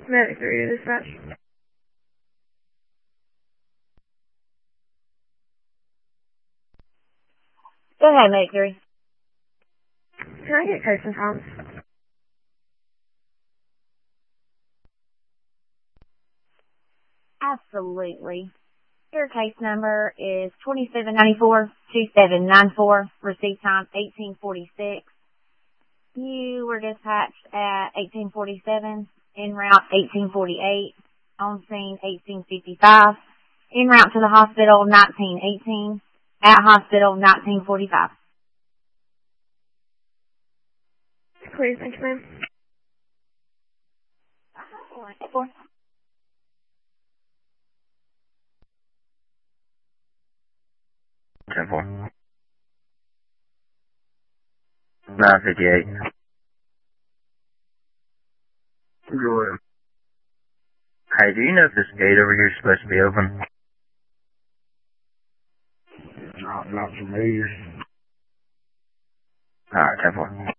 Medic 3 to dispatch. Go ahead, Medic 3. Can I get case and times? Absolutely. Your case number is 2794-2794, receive time 1846. You were dispatched at 1847, en route 1848, on scene 1855, en route to the hospital 1918, at hospital 1945. Please, thank you, ma'am. 10-4. 958. Go ahead. Hey, do you know if this gate over here is supposed to be open? Not familiar. Alright, 10-4.